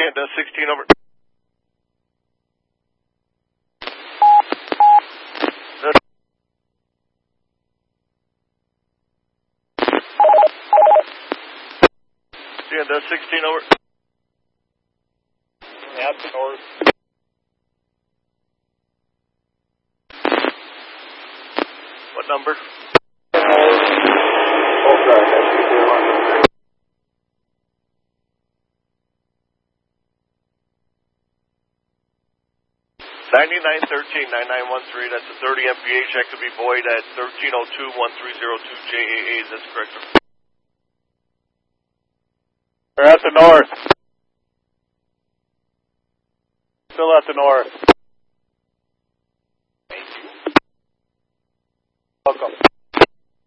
Stand 16 over. Stand 16 over. At the north. What number? Oh, sorry. 9913-9913, that's a 30 MPH, that could be Boyd at 1302-1302 JAA, is that correct? They're at the north. Still at the north.